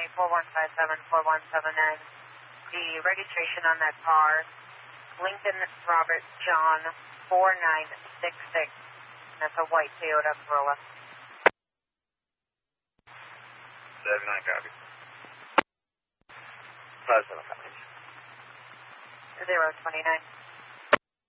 41574179. The registration on that car, Lincoln Robert John 4966. That's a white Toyota Corolla. 79 copy. 57 copies. 029.